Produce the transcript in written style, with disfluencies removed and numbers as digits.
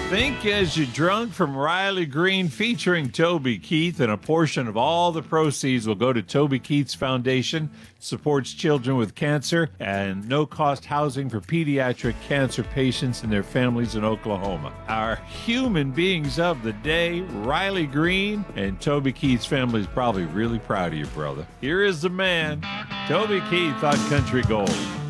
Think as you're drunk from Riley Green featuring Toby Keith, and a portion of all the proceeds will go to Toby Keith's Foundation. It supports children with cancer and no-cost housing for pediatric cancer patients and their families in Oklahoma. Our human beings of the day, Riley Green, and Toby Keith's family is probably really proud of you, brother. Here is the man, Toby Keith on Country Gold.